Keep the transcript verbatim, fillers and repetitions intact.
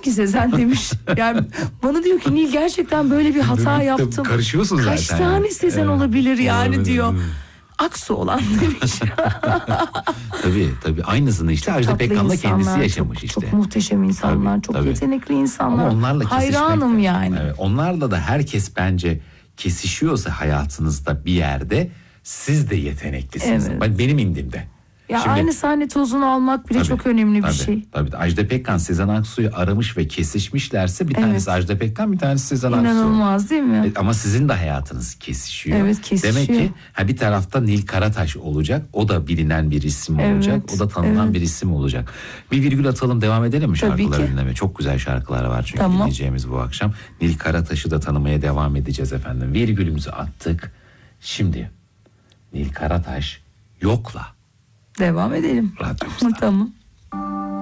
ki Sezen demiş. Yani bana diyor ki Nil gerçekten böyle bir hata yaptım. Karışıyorsun zaten. Kaç tane Sezen evet. olabilir yani evet, diyor. Evet. Aksu olan demiş. tabii tabii aynısını işte Ajda Pekkan'la kendisi yaşamış çok, işte. Çok muhteşem insanlar, Tabii, çok tabii. yetenekli insanlar. Ama onlarla hayranım kesişmek, yani. Evet, onlarla da herkes bence kesişiyorsa hayatınızda bir yerde siz de yeteneklisiniz. Evet. Ben benim indimde. Ya Şimdi, aynı sahne tozunu almak bile tabii, çok önemli tabii, bir şey. Tabii. Ajda Pekkan Sezen Aksu'yu aramış ve kesişmişlerse bir Evet. tanesi Ajda Pekkan, bir tanesi Sezen Aksu. İnanılmaz değil mi? E, ama sizin de hayatınız kesişiyor. Evet, kesişiyor. Demek ki ha, bir tarafta Nil Karataş olacak. O da bilinen bir isim Evet, olacak. O da tanınan evet. bir isim olacak. Bir virgül atalım, devam edelim mi Tabii şarkıları ki. dinlemeye? Çok güzel şarkılar var çünkü Tamam. dinleyeceğimiz bu akşam. Nil Karataş'ı da tanımaya devam edeceğiz efendim. Virgülümüzü attık. Şimdi Nil Karataş Yokla. Devam edelim. Radyomuzda. Tamam.